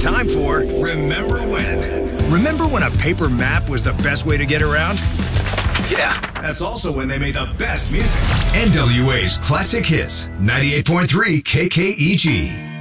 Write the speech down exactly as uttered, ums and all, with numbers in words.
time for Remember When. Remember when a paper map was the best way to get around? Yeah, that's also when they made the best music. N W A's Classic Hits, ninety-eight point three K K E G.